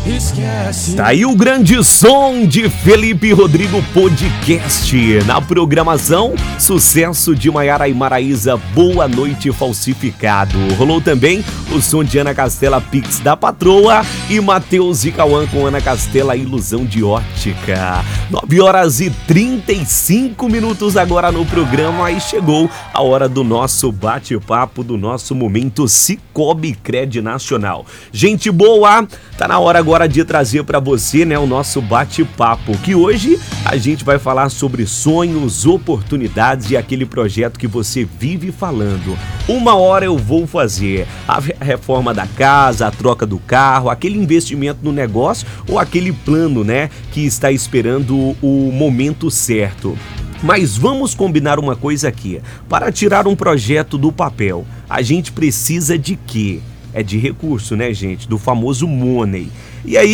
Esquece. Tá aí o grande som de Felipe Rodrigo Podcast. Na programação, sucesso de Maiara e Maraísa, Boa Noite Falsificado. Rolou também o som de Ana Castela, Pix da Patroa, e Matheus e Cauã com Ana Castela, Ilusão de Ótica. 9h35 agora no programa, e chegou a hora do nosso bate-papo, do nosso momento Cicobi Cred Nacional. Gente boa, tá na hora agora de trazer para você, né, o nosso bate-papo, que hoje a gente vai falar sobre sonhos, oportunidades e aquele projeto que você vive falando. Uma hora eu vou fazer a reforma da casa, a troca do carro, aquele investimento no negócio ou aquele plano, né, que está esperando o momento certo. Mas vamos combinar uma coisa aqui. Para tirar um projeto do papel, a gente precisa de quê? É de recurso, né, gente? Do famoso money. E aí